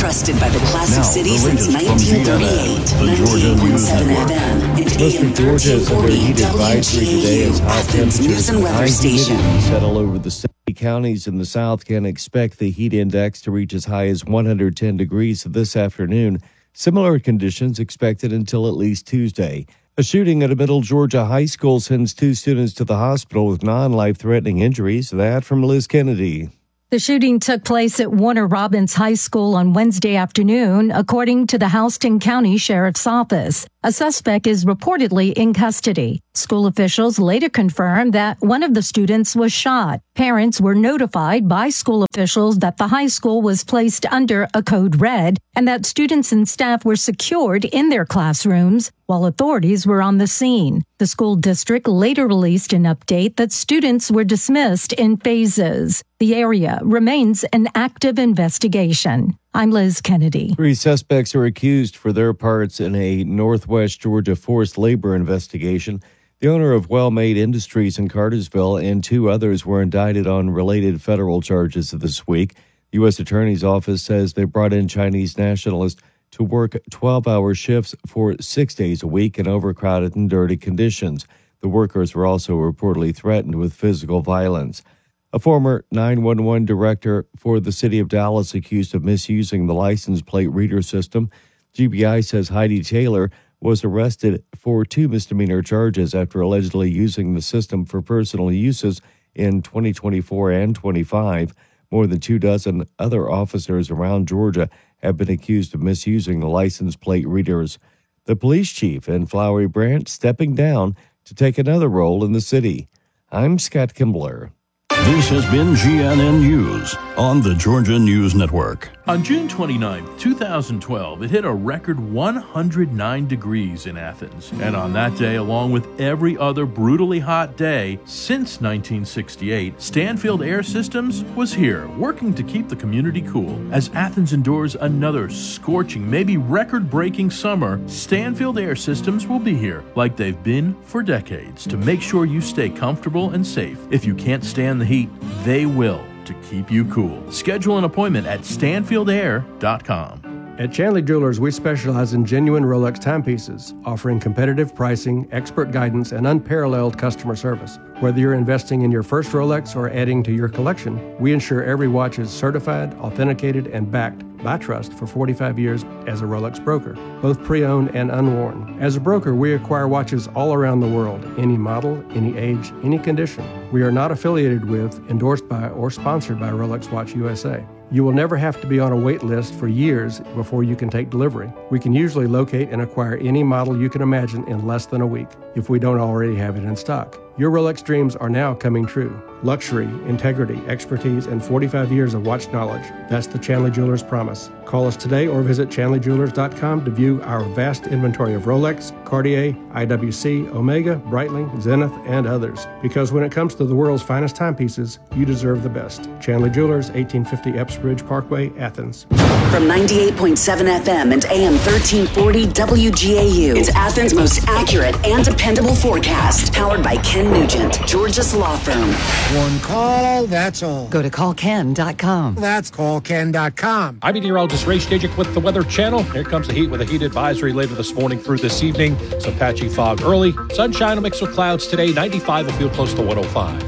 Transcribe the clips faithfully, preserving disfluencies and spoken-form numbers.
Trusted by the classic Now, city the since latest nineteen from thirty-eight. G N N, the Georgia News ninety-eight point seven Network. F M and Most A M of Georgia is under thirteen forty heat advisory today as high Athens News temperatures and and Weather high Station. humidity settle over the city. Counties in the south can expect the heat index to reach as high as one hundred ten degrees this afternoon. Similar conditions expected until at least Tuesday. A shooting at a Middle Georgia high school sends two students to the hospital with non-life-threatening injuries. That from Liz Kennedy. The shooting took place at Warner Robins High School on Wednesday afternoon, according to the Houston County Sheriff's Office. A suspect is reportedly in custody. School officials later confirmed that one of the students was shot. Parents were notified by school officials that the high school was placed under a code red and that students and staff were secured in their classrooms while authorities were on the scene. The school district later released an update that students were dismissed in phases. The area remains an active investigation. I'm Liz Kennedy. Three suspects are accused for their parts in a Northwest Georgia forced labor investigation. The owner of Well-Made Industries in Cartersville and two others were indicted on related federal charges this week. The U S Attorney's Office says they brought in Chinese nationalists to work twelve-hour shifts for six days a week in overcrowded and dirty conditions. The workers were also reportedly threatened with physical violence. A former nine one one director for the city of Dallas accused of misusing the license plate reader system. G B I says Heidi Taylor was arrested for two misdemeanor charges after allegedly using the system for personal uses in twenty twenty-four and twenty-five. More than two dozen other officers around Georgia have been accused of misusing the license plate readers. The police chief in Flowery Branch stepping down to take another role in the city. I'm Scott Kimbler. This has been G N N News on the Georgia News Network. On June twenty-ninth, two thousand twelve, it hit a record one hundred nine degrees in Athens. And on that day, along with every other brutally hot day since nineteen sixty-eight, Stanfield Air Systems was here, working to keep the community cool. As Athens endures another scorching, maybe record-breaking summer, Stanfield Air Systems will be here, like they've been for decades, to make sure you stay comfortable and safe. If you can't stand the heat, they will, to keep you cool. Schedule an appointment at stanfield air dot com. At Chanley Jewelers, we specialize in genuine Rolex timepieces, offering competitive pricing, expert guidance, and unparalleled customer service. Whether you're investing in your first Rolex or adding to your collection, we ensure every watch is certified, authenticated, and backed by trust for forty-five years as a Rolex broker, both pre-owned and unworn. As a broker, we acquire watches all around the world, any model, any age, any condition. We are not affiliated with, endorsed by, or sponsored by Rolex Watch U S A. You will never have to be on a wait list for years before you can take delivery. We can usually locate and acquire any model you can imagine in less than a week, if we don't already have it in stock. Your Rolex dreams are now coming true. Luxury, integrity, expertise, and forty-five years of watch knowledge. That's the Chanley Jewelers promise. Call us today or visit chanley jewelers dot com to view our vast inventory of Rolex, Cartier, I W C, Omega, Breitling, Zenith, and others. Because when it comes to the world's finest timepieces, you deserve the best. Chanley Jewelers, eighteen fifty Epps Parkway, Athens. From ninety-eight point seven F M and A M thirteen forty W G A U, it's Athens' most accurate and dependable forecast. Powered by Ken Nugent, Georgia's law firm. One call, that's all. Go to call ken dot com. That's call ken dot com. I'm meteorologist Ray Stajic with the Weather Channel. Here comes the heat with a heat advisory later this morning through this evening. Some patchy fog early. Sunshine will mix with clouds today. ninety-five will feel close to one oh five.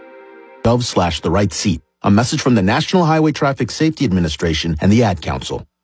Gov slash the right seat. A message from the National Highway Traffic Safety Administration and the Ad Council.